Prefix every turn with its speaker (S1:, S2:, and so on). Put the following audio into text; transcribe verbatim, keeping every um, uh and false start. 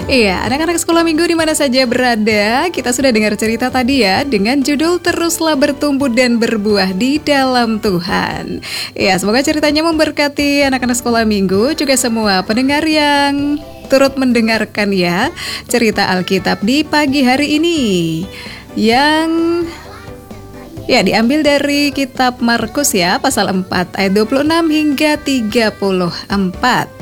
S1: Iya, anak-anak sekolah minggu di mana saja berada, kita sudah dengar cerita tadi ya dengan judul Teruslah Bertumbuh dan Berbuah di Dalam Tuhan. Iya, semoga ceritanya memberkati anak-anak sekolah minggu, juga semua pendengar yang turut mendengarkan ya cerita Alkitab di pagi hari ini. Yang ya diambil dari kitab Markus ya, pasal empat ayat dua puluh enam hingga tiga puluh empat.